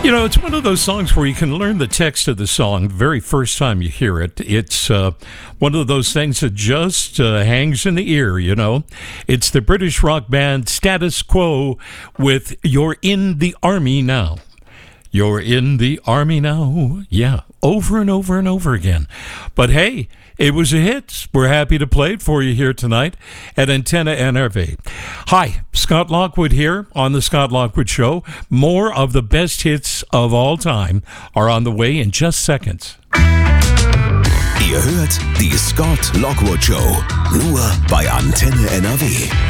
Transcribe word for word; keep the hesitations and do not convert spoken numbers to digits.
You know, it's one of those songs where you can learn the text of the song the very first time you hear it. It's uh, one of those things that just uh, hangs in the ear, you know. It's the British rock band Status Quo with You're in the Army Now. You're in the Army now. Yeah, over and over and over again. But hey, it was a hit. We're happy to play it for you here tonight at Antenna N R V. Hi, Scott Lockwood here on The Scott Lockwood Show. More of the best hits of all time are on the way in just seconds. Ihr hört die Scott Lockwood Show, nur bei Antenne N R W.